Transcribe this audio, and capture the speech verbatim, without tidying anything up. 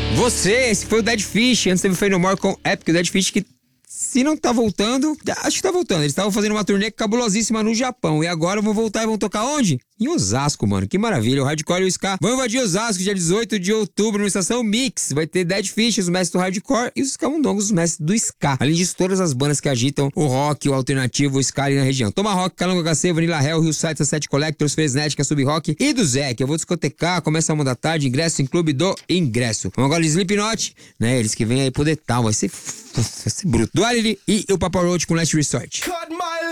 Você, esse foi o Dead Fish. Antes teve o Fey No More com Epic. O Dead Fish que, se não tá voltando, acho que tá voltando. Eles estavam fazendo uma turnê cabulosíssima no Japão. E agora vão voltar e vão tocar onde? Em Osasco, mano. Que maravilha. O Hardcore e o Ska vão invadir Osasco dia dezoito de outubro, numa estação Mix. Vai ter Dead Fish, os mestres do Hardcore, e os Camundongos, os mestres do Ska. Além disso, todas as bandas que agitam o rock, o alternativo, o Ska ali na região. Tomahawk, Calango H C, Vanilla Hell, Hillside, Sunset Collectors, Fresnética, Sub Rock e do Zé, que eu vou discotecar. Começa a uma da tarde, ingresso em Clube do Ingresso. Vamos agora de Slipknot, né? Eles que vêm aí pro Detal. Vai ser, vai ser bruto. Duality e o Papa Roach com Last Resort.